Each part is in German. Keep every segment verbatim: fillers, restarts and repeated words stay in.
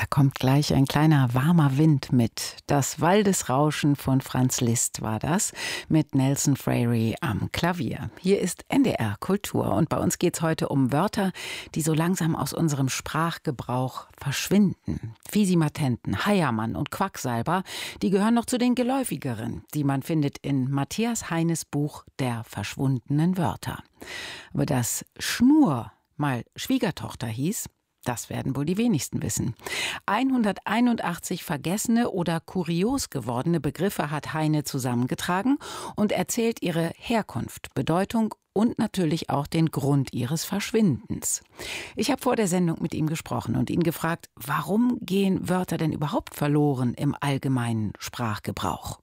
kommt gleich ein kleiner warmer Wind mit. Das Waldesrauschen von Franz Liszt war das, mit Nelson Freire am Klavier. Hier ist N D R Kultur und bei uns geht es heute um Wörter, die so langsam aus unserem Sprachgebrauch verschwinden. Fisimatenten, Heiermann und Quacksalber, die gehören noch zu den geläufigeren, die man findet in Matthias Heines Buch Der verschwundenen Wörter. Aber dass Schnur mal Schwiegertochter hieß, das werden wohl die wenigsten wissen. hunderteinundachtzig vergessene oder kurios gewordene Begriffe hat Heine zusammengetragen und erzählt ihre Herkunft, Bedeutung und natürlich auch den Grund ihres Verschwindens. Ich habe vor der Sendung mit ihm gesprochen und ihn gefragt, warum gehen Wörter denn überhaupt verloren im allgemeinen Sprachgebrauch?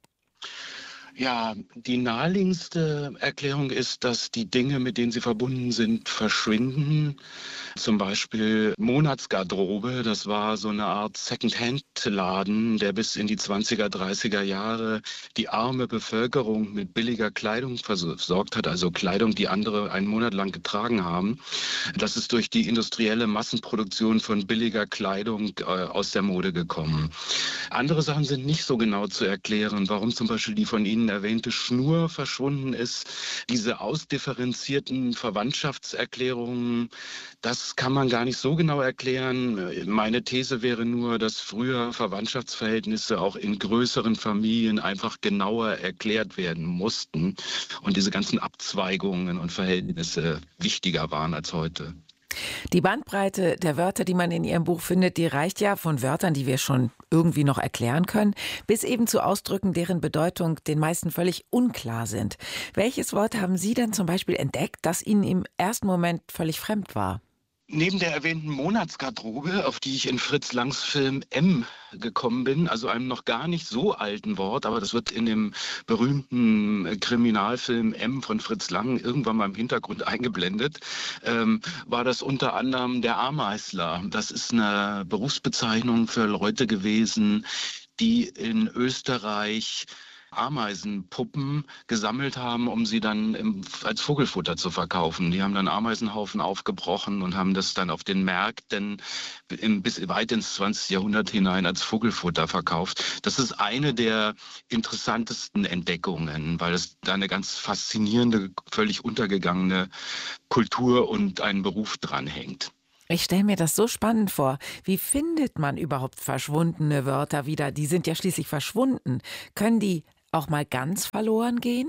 Ja, die naheliegendste Erklärung ist, dass die Dinge, mit denen sie verbunden sind, verschwinden. Zum Beispiel Monatsgarderobe, das war so eine Art Second-Hand-Laden, der bis in die zwanziger, dreißiger Jahre die arme Bevölkerung mit billiger Kleidung versorgt hat, also Kleidung, die andere einen Monat lang getragen haben. Das ist durch die industrielle Massenproduktion von billiger Kleidung äh, aus der Mode gekommen. Andere Sachen sind nicht so genau zu erklären, warum zum Beispiel die von Ihnen erwähnte Schnur verschwunden ist. Diese ausdifferenzierten Verwandtschaftserklärungen, das kann man gar nicht so genau erklären. Meine These wäre nur, dass früher Verwandtschaftsverhältnisse auch in größeren Familien einfach genauer erklärt werden mussten und diese ganzen Abzweigungen und Verhältnisse wichtiger waren als heute. Die Bandbreite der Wörter, die man in Ihrem Buch findet, die reicht ja von Wörtern, die wir schon irgendwie noch erklären können, bis eben zu Ausdrücken, deren Bedeutung den meisten völlig unklar sind. Welches Wort haben Sie denn zum Beispiel entdeckt, das Ihnen im ersten Moment völlig fremd war? Neben der erwähnten Monatsgarderobe, auf die ich in Fritz Langs Film M gekommen bin, also einem noch gar nicht so alten Wort, aber das wird in dem berühmten Kriminalfilm M von Fritz Lang irgendwann mal im Hintergrund eingeblendet, ähm, war das unter anderem der Ameisler. Das ist eine Berufsbezeichnung für Leute gewesen, die in Österreich Ameisenpuppen gesammelt haben, um sie dann im, als Vogelfutter zu verkaufen. Die haben dann Ameisenhaufen aufgebrochen und haben das dann auf den Märkten im, bis weit ins zwanzigste Jahrhundert hinein als Vogelfutter verkauft. Das ist eine der interessantesten Entdeckungen, weil es da eine ganz faszinierende, völlig untergegangene Kultur und ein Beruf dranhängt. Ich stelle mir das so spannend vor. Wie findet man überhaupt verschwundene Wörter wieder? Die sind ja schließlich verschwunden. Können die auch mal ganz verloren gehen?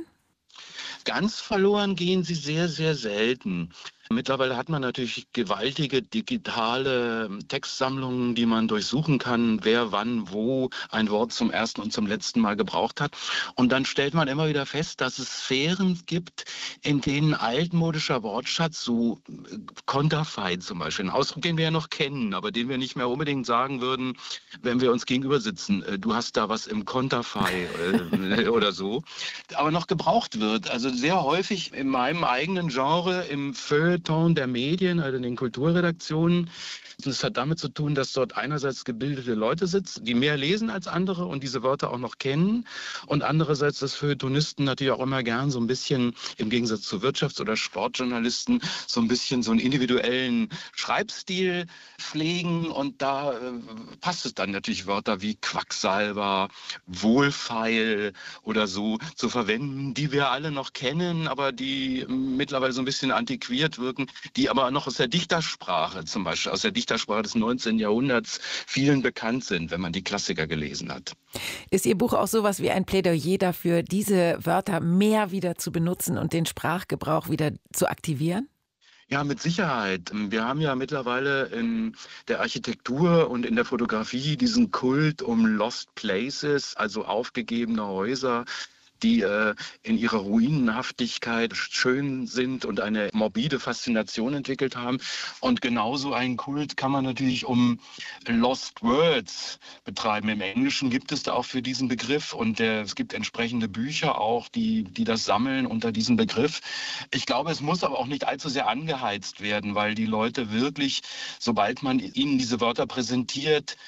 Ganz verloren gehen sie sehr, sehr selten. Mittlerweile hat man natürlich gewaltige digitale Textsammlungen, die man durchsuchen kann, wer wann wo ein Wort zum ersten und zum letzten Mal gebraucht hat. Und dann stellt man immer wieder fest, dass es Sphären gibt, in denen altmodischer Wortschatz, so Konterfei zum Beispiel, ein Ausdruck, den wir ja noch kennen, aber den wir nicht mehr unbedingt sagen würden, wenn wir uns gegenüber sitzen, du hast da was im Konterfei oder so, aber noch gebraucht wird. Also sehr häufig in meinem eigenen Genre, im Feuilleton der Medien, also in den Kulturredaktionen. Das hat damit zu tun, dass dort einerseits gebildete Leute sitzen, die mehr lesen als andere und diese Wörter auch noch kennen. Und andererseits, dass Feuilletonisten natürlich auch immer gern so ein bisschen, im Gegensatz zu Wirtschafts- oder Sportjournalisten, so ein bisschen so einen individuellen Schreibstil pflegen. Und da äh, passt es dann natürlich, Wörter wie Quacksalber, Wohlfeil oder so zu verwenden, die wir alle noch kennen, aber die mittlerweile so ein bisschen antiquiert wirken, die aber noch aus der Dichtersprache zum Beispiel, aus der Dichtersprache des neunzehnten Jahrhunderts vielen bekannt sind, wenn man die Klassiker gelesen hat. Ist Ihr Buch auch sowas wie ein Plädoyer dafür, diese Wörter mehr wieder zu benutzen und den Sprachgebrauch wieder zu aktivieren? Ja, mit Sicherheit. Wir haben ja mittlerweile in der Architektur und in der Fotografie diesen Kult um Lost Places, also aufgegebene Häuser, die äh, in ihrer Ruinenhaftigkeit schön sind und eine morbide Faszination entwickelt haben. Und genauso einen Kult kann man natürlich um Lost Words betreiben. Im Englischen gibt es da auch für diesen Begriff und äh, es gibt entsprechende Bücher auch, die, die das sammeln unter diesem Begriff. Ich glaube, es muss aber auch nicht allzu sehr angeheizt werden, weil die Leute wirklich, sobald man ihnen diese Wörter präsentiert,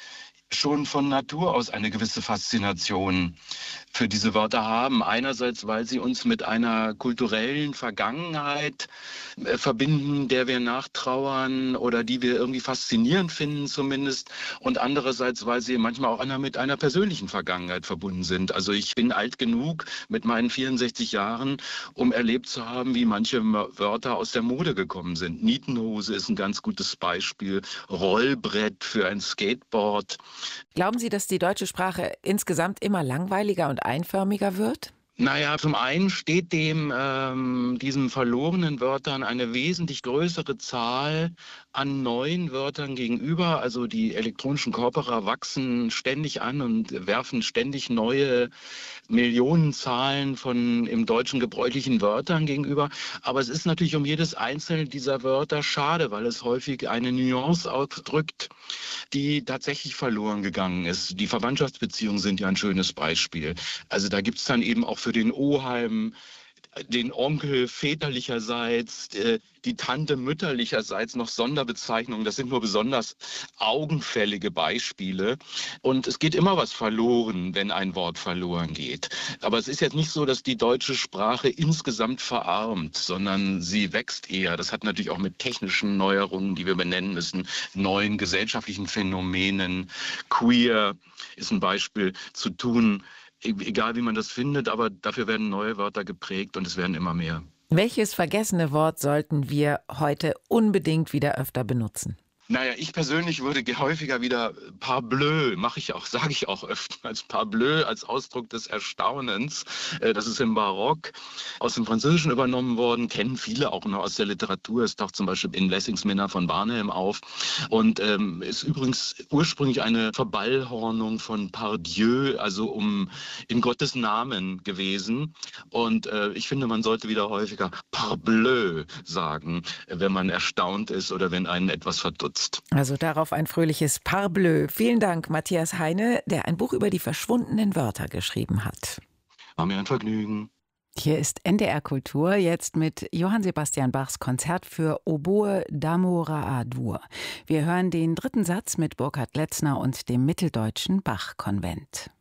schon von Natur aus eine gewisse Faszination für diese Wörter haben. Einerseits, weil sie uns mit einer kulturellen Vergangenheit äh, verbinden, der wir nachtrauern oder die wir irgendwie faszinierend finden zumindest. Und andererseits, weil sie manchmal auch einer, mit einer persönlichen Vergangenheit verbunden sind. Also ich bin alt genug mit meinen vierundsechzig Jahren, um erlebt zu haben, wie manche Wörter aus der Mode gekommen sind. Nietenhose ist ein ganz gutes Beispiel. Rollbrett für ein Skateboard. Glauben Sie, dass die deutsche Sprache insgesamt immer langweiliger und einförmiger wird? Naja, zum einen steht dem ähm, diesen verlorenen Wörtern eine wesentlich größere Zahl an neuen Wörtern gegenüber. Also die elektronischen Korpora wachsen ständig an und werfen ständig neue Millionenzahlen von im Deutschen gebräuchlichen Wörtern gegenüber. Aber es ist natürlich um jedes einzelne dieser Wörter schade, weil es häufig eine Nuance ausdrückt, die tatsächlich verloren gegangen ist. Die Verwandtschaftsbeziehungen sind ja ein schönes Beispiel. Also da gibt es dann eben auch für den Oheim, den Onkel väterlicherseits, äh, die Tante mütterlicherseits noch Sonderbezeichnungen. Das sind nur besonders augenfällige Beispiele. Und es geht immer was verloren, wenn ein Wort verloren geht. Aber es ist jetzt nicht so, dass die deutsche Sprache insgesamt verarmt, sondern sie wächst eher. Das hat natürlich auch mit technischen Neuerungen, die wir benennen müssen, neuen gesellschaftlichen Phänomenen. Queer ist ein Beispiel zu tun. Egal wie man das findet, aber dafür werden neue Wörter geprägt und es werden immer mehr. Welches vergessene Wort sollten wir heute unbedingt wieder öfter benutzen? Naja, ich persönlich würde häufiger wieder parbleu, mache ich auch, sage ich auch öfter als parbleu, als Ausdruck des Erstaunens. Das ist im Barock aus dem Französischen übernommen worden, kennen viele auch noch aus der Literatur. Es taucht zum Beispiel in Lessings Minna von Barnhelm auf und ähm, ist übrigens ursprünglich eine Verballhornung von Pardieu, also um in Gottes Namen gewesen. Und äh, ich finde, man sollte wieder häufiger parbleu sagen, wenn man erstaunt ist oder wenn einen etwas verdutzt. Also darauf ein fröhliches Parbleu. Vielen Dank, Matthias Heine, der ein Buch über die verschwundenen Wörter geschrieben hat. War mir ein Vergnügen. Hier ist N D R Kultur, jetzt mit Johann Sebastian Bachs Konzert für Oboe d'Amour à Dur. Wir hören den dritten Satz mit Burkhard Letzner und dem Mitteldeutschen Bach-Konvent.